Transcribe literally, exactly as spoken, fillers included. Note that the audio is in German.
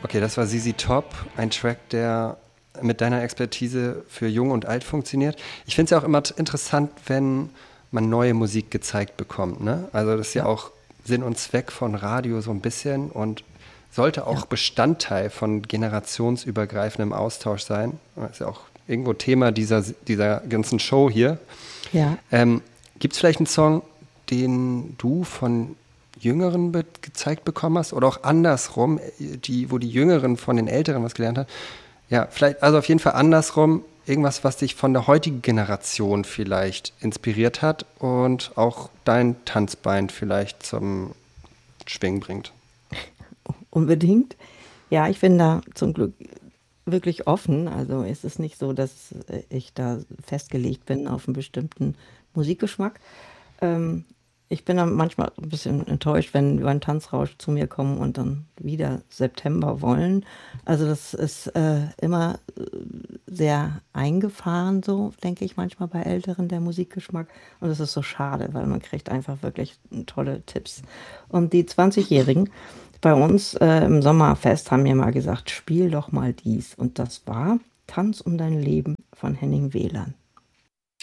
Okay, das war Z Z Top, ein Track, der mit deiner Expertise für Jung und Alt funktioniert. Ich finde es ja auch immer t- interessant, wenn man neue Musik gezeigt bekommt. Ne? Also das ist ja. ja auch Sinn und Zweck von Radio so ein bisschen und sollte auch ja. Bestandteil von generationsübergreifendem Austausch sein. Das ist ja auch irgendwo Thema dieser, dieser ganzen Show hier. Ja. Ähm, gibt es vielleicht einen Song, den du von Jüngeren be- gezeigt bekommen hast oder auch andersrum, die, wo die Jüngeren von den Älteren was gelernt haben? Ja, vielleicht, also auf jeden Fall andersrum, irgendwas, was dich von der heutigen Generation vielleicht inspiriert hat und auch dein Tanzbein vielleicht zum Schwingen bringt. Unbedingt. Ja, ich bin da zum Glück wirklich offen. Also es ist nicht so, dass ich da festgelegt bin auf einen bestimmten Musikgeschmack. Ähm, ich bin dann manchmal ein bisschen enttäuscht, wenn wir einen Tanzrausch zu mir kommen und dann wieder September wollen. Also das ist äh, immer sehr eingefahren, so denke ich manchmal bei Älteren, der Musikgeschmack. Und das ist so schade, weil man kriegt einfach wirklich tolle Tipps. Und die zwanzigjährigen bei uns äh, im Sommerfest haben mir mal gesagt, spiel doch mal dies. Und das war Tanz um dein Leben von Henning Wehland.